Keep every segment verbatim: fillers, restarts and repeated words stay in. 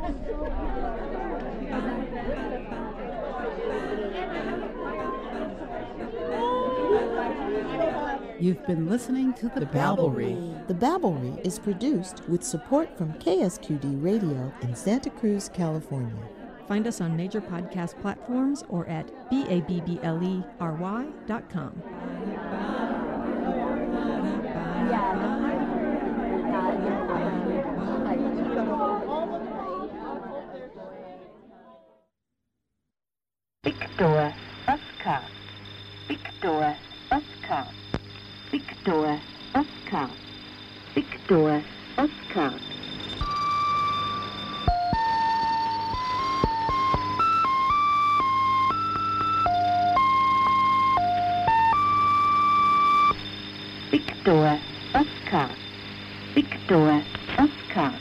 You've been listening to The, the Babblery. The Babblery is produced with support from K S Q D Radio in Santa Cruz, California. Find us on major podcast platforms or at B A B B L E R Y dot com. Victor Oscar. Victor Oscar. Victor Oscar. Victor Oscar. Victor Oscar. Victor Oscar.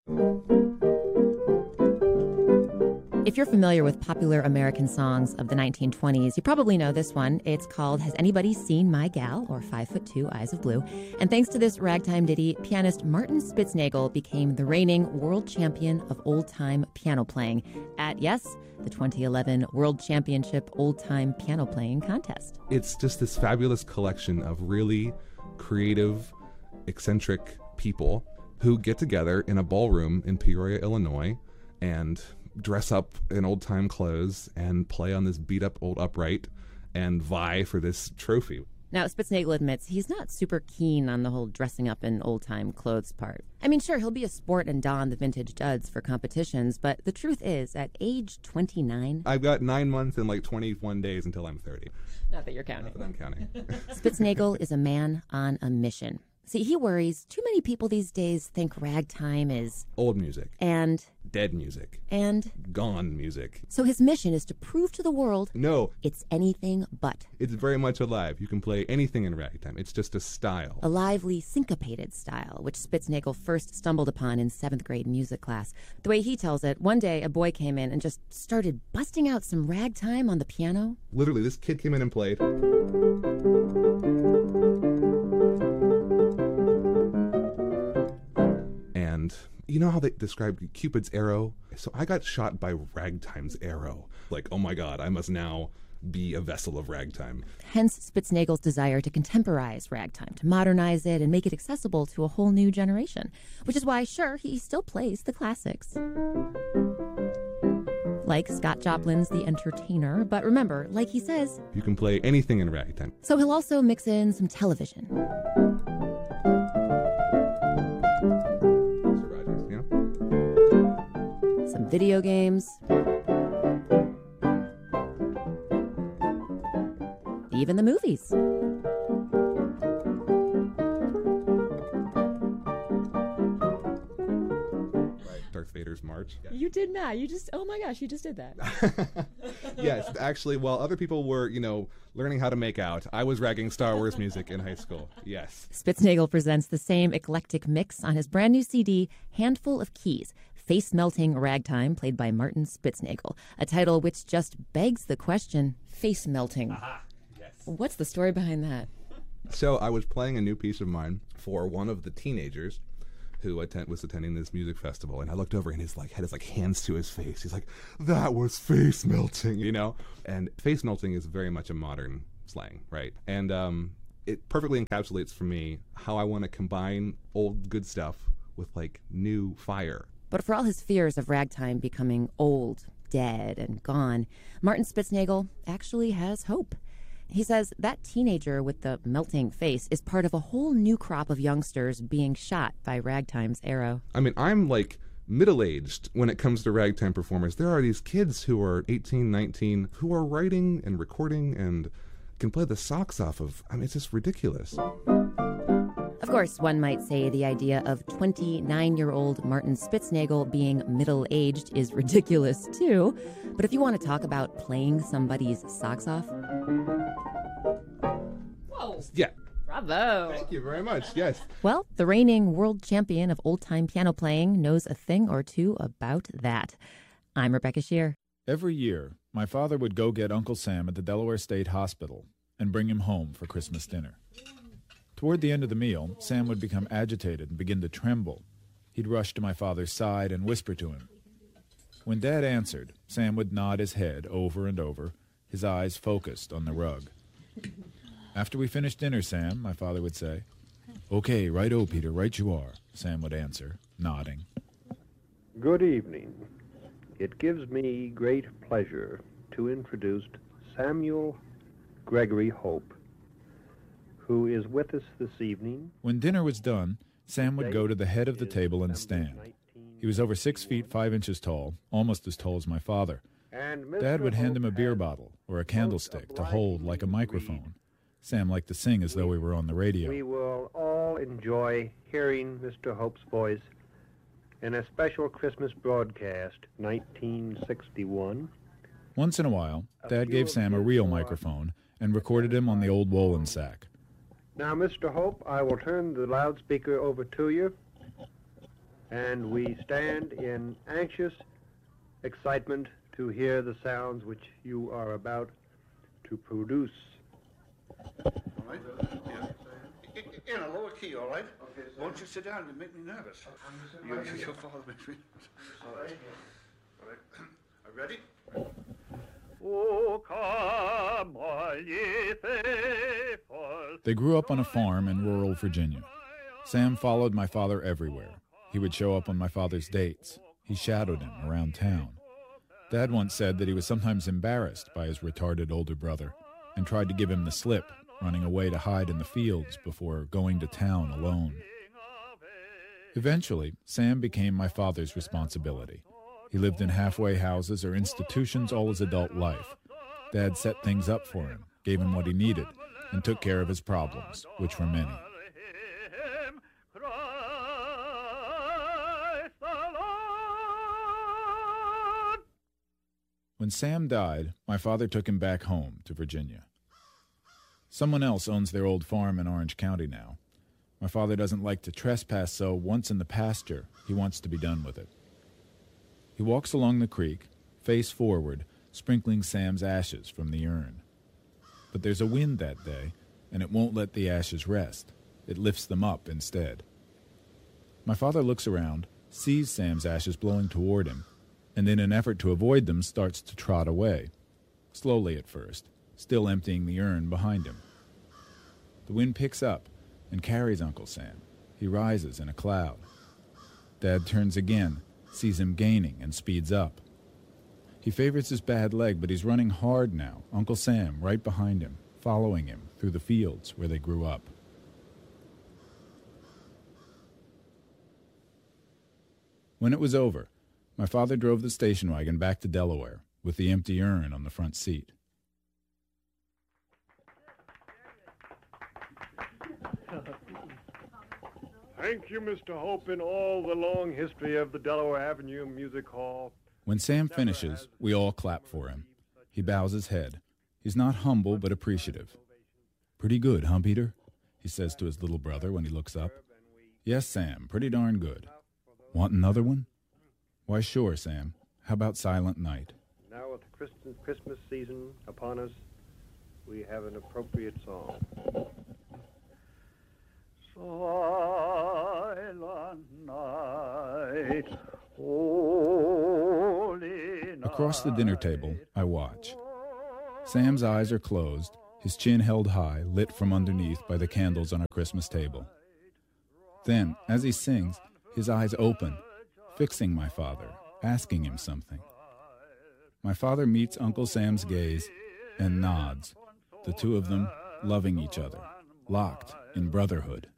If you're familiar with popular American songs of the nineteen twenties, you probably know this one. It's called Has Anybody Seen My Gal? Or Five Foot Two, Eyes of Blue. And thanks to this ragtime ditty, pianist Martin Spitznagel became the reigning world champion of old-time piano playing at, yes, the twenty eleven World Championship Old-Time Piano Playing Contest. It's just this fabulous collection of really creative, eccentric people who get together in a ballroom in Peoria, Illinois, and dress up in old-time clothes and play on this beat-up old upright and vie for this trophy. Now, Spitznagel admits he's not super keen on the whole dressing up in old-time clothes part. I mean, sure, he'll be a sport and don the vintage duds for competitions, but the truth is, at age twenty-nine... I've got nine months and like twenty-one days until I'm thirty. Not that you're counting. Not that I'm counting. Spitznagel is a man on a mission. See, he worries too many people these days think ragtime is... old music. And... dead music. And... gone music. So his mission is to prove to the world... no. It's anything but. It's very much alive. You can play anything in ragtime. It's just a style. A lively, syncopated style, which Spitznagel first stumbled upon in seventh grade music class. The way he tells it, one day a boy came in and just started busting out some ragtime on the piano. Literally, this kid came in and played... and you know how they described Cupid's arrow? So I got shot by ragtime's arrow. Like, oh my God, I must now be a vessel of ragtime. Hence Spitznagel's desire to contemporize ragtime, to modernize it and make it accessible to a whole new generation. Which is why, sure, he still plays the classics. Like Scott Joplin's The Entertainer, but remember, like he says... you can play anything in ragtime. So he'll also mix in some television. Some video games, even the movies. Darth Vader's March. Yes. You did not. You just, oh my gosh, you just did that. Yes, actually, while other people were, you know, learning how to make out, I was ragging Star Wars music in high school. Yes. Spitznagel presents the same eclectic mix on his brand new C D, Handful of Keys. Face-melting ragtime, played by Martin Spitznagel, a title which just begs the question, face-melting. Aha, yes. What's the story behind that? So I was playing a new piece of mine for one of the teenagers who attend, was attending this music festival, and I looked over and his like had his like hands to his face. He's like, that was face-melting, you know? And face-melting is very much a modern slang, right? And um, it perfectly encapsulates for me how I want to combine old good stuff with like new fire. But for all his fears of ragtime becoming old, dead, and gone, Martin Spitznagel actually has hope. He says that teenager with the melting face is part of a whole new crop of youngsters being shot by ragtime's arrow. I mean, I'm like middle-aged when it comes to ragtime performers. There are these kids who are eighteen, nineteen, who are writing and recording and can play the socks off of, I mean, it's just ridiculous. Of course, one might say the idea of twenty-nine-year-old Martin Spitznagel being middle-aged is ridiculous, too. But if you want to talk about playing somebody's socks off... Whoa! Yeah. Bravo! Thank you very much, yes. Well, the reigning world champion of old-time piano playing knows a thing or two about that. I'm Rebecca Shear. Every year, my father would go get Uncle Sam at the Delaware State Hospital and bring him home for Christmas dinner. Toward the end of the meal, Sam would become agitated and begin to tremble. He'd rush to my father's side and whisper to him, When Dad answered, Sam would nod his head over and over, his eyes focused on the rug. "After we finish dinner, Sam," my father would say. "Okay, right-o, Peter, right you are," Sam would answer, nodding. Good evening. It gives me great pleasure to introduce Samuel Gregory Hope, who is with us this evening. When dinner was done, Sam would go to the head of the table and stand. He was over six feet five inches tall, almost as tall as my father. Dad would hand him a beer bottle or a candlestick to hold like a microphone. Sam liked to sing as though we were on the radio. We will all enjoy hearing Mister Hope's voice in a special Christmas broadcast, nineteen sixty-one. Once in a while, Dad gave Sam a real microphone and recorded him on the old Wolin sack. Now, Mister Hope, I will turn the loudspeaker over to you, and we stand in anxious excitement to hear the sounds which you are about to produce. All right? Yeah. In a lower key, all right? Okay, won't you sit down? You make me nervous. You, your father makes me nervous. All right. All right. Are you ready? They grew up on a farm in rural Virginia. Sam followed my father everywhere. He would show up on my father's dates. He shadowed him around town. Dad once said that he was sometimes embarrassed by his retarded older brother and tried to give him the slip, running away to hide in the fields before going to town alone. Eventually, Sam became my father's responsibility. He lived in halfway houses or institutions all his adult life. Dad set things up for him, gave him what he needed, and took care of his problems, which were many. When Sam died, my father took him back home to Virginia. Someone else owns their old farm in Orange County now. My father doesn't like to trespass, so once in the pasture, he wants to be done with it. He walks along the creek, face forward, sprinkling Sam's ashes from the urn. But there's a wind that day, and it won't let the ashes rest. It lifts them up instead. My father looks around, sees Sam's ashes blowing toward him, and in an effort to avoid them starts to trot away, slowly at first, still emptying the urn behind him. The wind picks up and carries Uncle Sam. He rises in a cloud. Dad turns again, sees him gaining, and speeds up. He favors his bad leg, but he's running hard now, Uncle Sam right behind him, following him through the fields where they grew up. When it was over, my father drove the station wagon back to Delaware with the empty urn on the front seat. Thank you, Mister Hope, in all the long history of the Delaware Avenue Music Hall. When Sam finishes, we all clap for him. He bows his head. He's not humble, but appreciative. "Pretty good, huh, Peter?" he says to his little brother when he looks up. "Yes, Sam, pretty darn good. Want another one?" "Why, sure, Sam. How about Silent Night?" Now with the Christmas season upon us, we have an appropriate song. Silent night, holy night. Across the dinner table, I watch. Sam's eyes are closed, his chin held high, lit from underneath by the candles on our Christmas table. Then, as he sings, his eyes open, fixing my father, asking him something. My father meets Uncle Sam's gaze and nods, the two of them loving each other, locked in brotherhood.